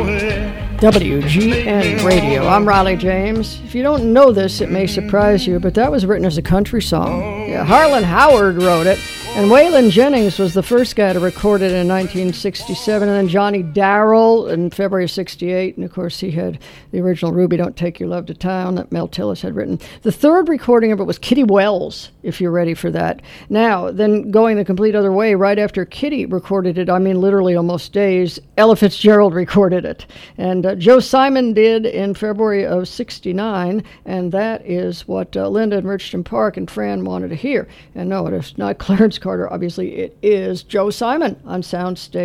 WGN Radio. I'm Riley James. If you don't know this, it may surprise you, but that was written as a country song. Yeah, Harlan Howard wrote it, and Waylon Jennings was the first guy to record it in 1967, and then Johnny Darrell in February of 68, and of course he had the original Ruby, Don't Take Your Love to Town that Mel Tillis had written. The third recording of it was Kitty Wells, if you're ready for that. Now, then going the complete other way, right after Kitty recorded it, I mean literally almost days, Ella Fitzgerald recorded it. And Joe Simon did in February of 69, and that is what Linda in Richmond Park and Fran wanted to hear. And no, it is not Clarence Carter, obviously it is Joe Simon on Soundstage.